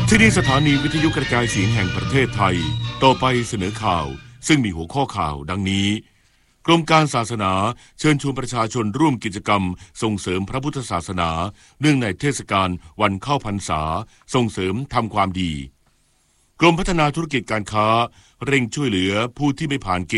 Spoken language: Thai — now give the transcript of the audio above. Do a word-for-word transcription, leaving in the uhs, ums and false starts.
ที่นี่สถานีวิทยุกระจายเสียงแห่งประเทศไทยต่อไปเสนอข่าวซึ่งมีหัวข้อข่าวดังนี้กรมการศาสนาเชิญชวนประชาชนร่วมกิจกรรมส่งเสริมพระพุทธศาสนาเนื่องในเทศกาลวันเข้าพรรษาส่งเสริมทำความดีกรมพัฒนาธุรกิจการค้าเร่งช่วยเหลือผู้ที่ไม่ผ่านเก